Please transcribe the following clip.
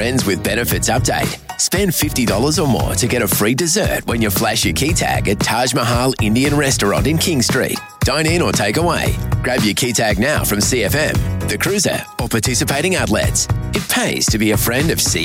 Friends with Benefits update. Spend $50 or more to get a free dessert when you flash your key tag at Taj Mahal Indian Restaurant in King Street. Dine in or take away. Grab your key tag now from CFM, The Cruiser, or participating outlets. It pays to be a friend of CFM.